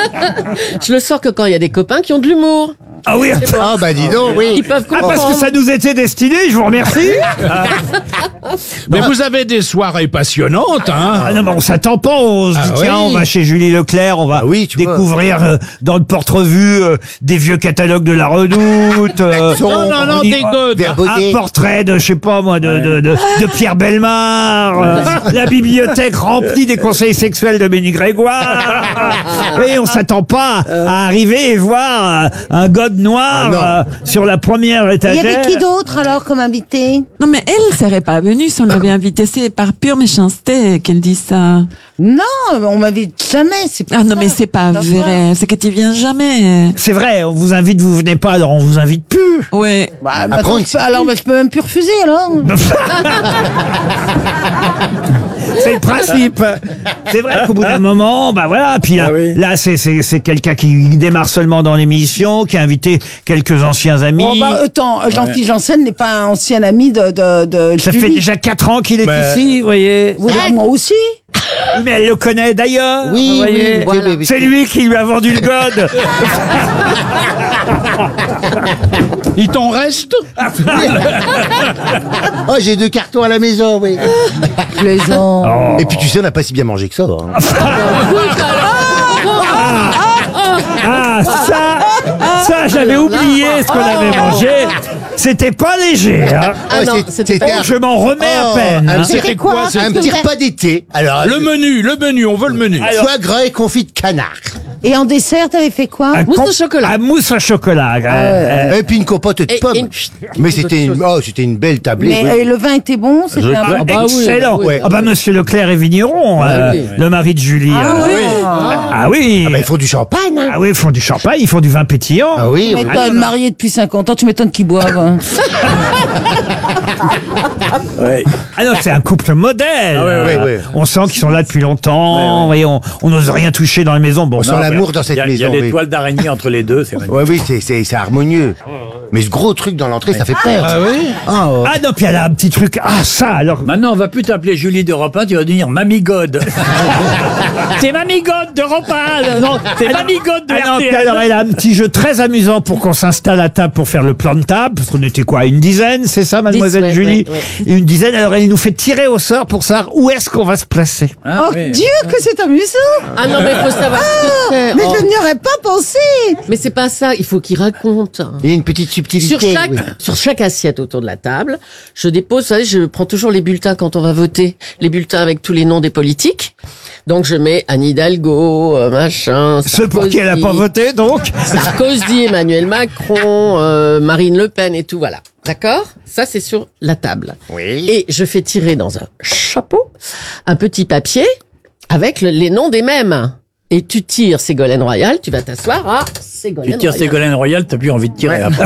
Je le sors que quand il y a des copains qui ont de l'humour. Ah oui. Ah bah dis donc, oui. Ils peuvent comprendre. Parce que ça nous était destiné, je vous remercie. Mais vous avez des soirées passionnantes, hein. Ah non, mais on s'attend pas, on se dit tiens, oui. on va chez Julie Leclerc, on va Ah oui, tu découvrir dans le porte-revue des vieux catalogues de la Redoute. Non, on y- des godes. Verbaudet. Un portrait de, je sais pas moi, de Pierre Bellemare, la bibliothèque remplie des conseils sexuels de Béni Grégoire. Et on s'attend pas à arriver et voir un god noir sur la première Il y étagère. avait qui d'autre alors comme invité? Non, mais elle serait pas venue si on l'avait invitée. C'est par pure méchanceté qu'elle dit ça. Non, on m'invite jamais. C'est pas Ah non, ça. mais c'est pas Ça vrai. C'est que tu viens jamais. C'est vrai, on vous invite, vous venez pas, alors on vous invite plus. Ouais. Bah, Après, maintenant, alors, je peux même plus refuser alors. C'est le principe. C'est vrai qu'au bout d'un moment, bah voilà. Puis là, là c'est quelqu'un qui démarre seulement dans l'émission, qui a invité quelques anciens amis. Bon, bah, attends, Jean-Philippe Janssen n'est pas un ancien ami de Ça fait Julie. déjà 4 ans qu'il est ici, vous voyez. Oui, bah, moi aussi. Mais elle le connaît d'ailleurs. Oui, vous voyez. oui, voilà. C'est lui qui lui a vendu le god. Il t'en reste? Oh, j'ai 2 cartons à la maison, oui. Plaisant. Et puis tu sais, on n'a pas si bien mangé que ça. Hein. Ah, ça, j'avais oublié ce qu'on avait mangé. C'était pas léger, hein. Ah non, Ouais, c'était pas... Je m'en remets à peine. un hein. petit- C'était quoi? Un petit repas d'été. Alors, Le menu, on veut le menu. foie gras et confit de canard. Et en dessert, t'avais fait quoi? Un Mousse au comp- chocolat. Un mousse au chocolat. Et puis une compote de Et- pommes. et- Mais c'était une belle tablée. Mais le vin était bon, c'était un bon. bah oui, excellent. oui. Ah bah Monsieur Leclerc est vigneron, oui. le mari de Julie. Ah oui. Ah bah, il faut du champagne. Hein. Ah oui, ils font du champagne, ils font du vin pétillant. Ah oui. Tu m'étonnes, marié depuis 50 ans, tu m'étonnes qu'ils boivent. Hein. Ah non, c'est un couple modèle. ouais. On sent qu'ils sont là depuis longtemps. Vous voyez, on n'ose rien toucher dans la maison. Bon, On sent l'amour dans cette Il y maison. a des oui. toiles d'araignée entre les deux, c'est magnifique. Ouais, oui, c'est harmonieux. Mais ce gros truc dans l'entrée, ça fait peur. Ah oui? Ah, oh. Ah non, puis elle a un petit truc. Ah ça alors. Maintenant, on va plus t'appeler Julie d'Europe 1, tu vas devenir Mamie God. C'est Mamie God d'Europe 1. Non, c'est Mamie God de Ah non, puis RTL. alors elle a un petit jeu très amusant pour qu'on s'installe à table pour faire le plan de table, parce qu'on était quoi, une dizaine, c'est ça, mademoiselle 10, ouais, Julie? ouais. Une dizaine, alors elle nous fait tirer au sort pour savoir où est-ce qu'on va se placer. Ah, Oh oui. Dieu, que c'est amusant! Ah non, mais faut savoir ce que c'est. Mais Oh. je n'y aurais pas pensé! Mais c'est pas ça, il faut qu'il raconte. Il y a une petite subtilité. Sur chaque assiette autour de la table, je dépose, vous savez, je prends toujours les bulletins quand on va voter, les bulletins avec tous les noms des politiques. Donc je mets Anne Hidalgo, machin. Ce pour qui elle n'a pas voté, donc. Sarkozy, Emmanuel Macron, Marine Le Pen et tout, voilà. D'accord? Ça, c'est sur la table. Oui. Et je fais tirer dans un chapeau un petit papier avec les noms des mêmes. Et tu tires Ségolène Royal, tu vas t'asseoir à Ségolène Tu tires Royal. Ségolène Royal, t'as plus envie de tirer après.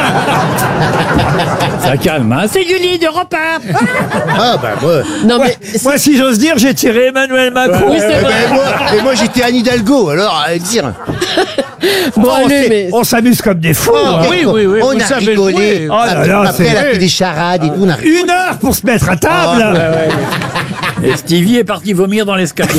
Ça calme, hein. C'est Julie d'Europe 1. Ah bah moi. Non, mais Moi, si j'ose dire, j'ai tiré Emmanuel Macron. oui, c'est vrai. moi j'étais Anne Hidalgo, alors à dire. Bon, on allez, s'est- mais... on s'amuse comme des fous. hein. oui, on vous a savez rigolé. jouer. Oh là là, Après, elle a c'est fait des charades et tout. On a... 1 heure pour se mettre à table. Et Stevie est parti vomir dans l'escalier.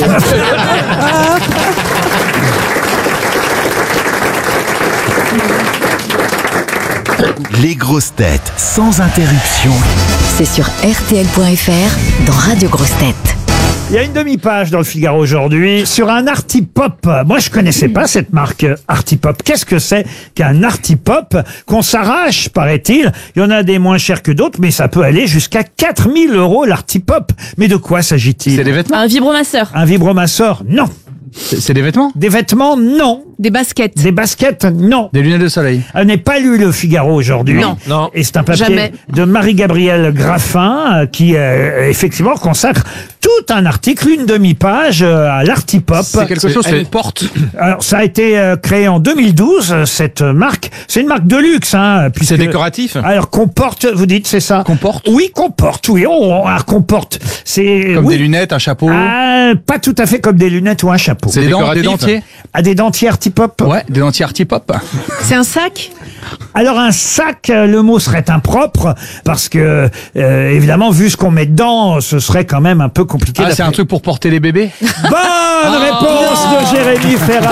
Les grosses têtes sans interruption. C'est sur RTL.fr dans Radio Grosses Têtes. Il y a une demi-page dans le Figaro aujourd'hui sur un Artipop. Moi, je connaissais pas cette marque Artipop. Qu'est-ce que c'est qu'un Artipop qu'on s'arrache, paraît-il? Il y en a des moins chers que d'autres, mais ça peut aller jusqu'à 4000 € l'Artipop. Mais de quoi s'agit-il? C'est des vêtements? Un vibromasseur. Un vibromasseur? Non. C'est des vêtements? Des vêtements? Non. Des baskets. Des baskets? Non. Des lunettes de soleil? Elle n'est pas lu le Figaro aujourd'hui. Non. Et c'est un papier Jamais. de Marie-Gabrielle Graffin qui effectivement consacre tout un article, une demi-page à l'Artipop. C'est quelque chose Elle fait. porte. Alors ça a été créé en 2012, cette marque. C'est une marque de luxe, hein. Puisque... C'est décoratif? Alors qu'on porte, vous dites, c'est ça? Qu'on porte? Oui, qu'on porte, oui. Alors qu'on porte. C'est... Comme oui. des lunettes, un chapeau? Pas tout à fait comme des lunettes ou un chapeau. C'est des décoratif. dentiers? À des dentiers Artipop? Ouais, des dentiers Artipop. C'est un sac. Alors un sac, le mot serait impropre parce que évidemment vu ce qu'on met dedans, ce serait quand même un peu compliqué. Ah, c'est un truc pour porter les bébés? Bonne réponse de Jérémy Ferrari.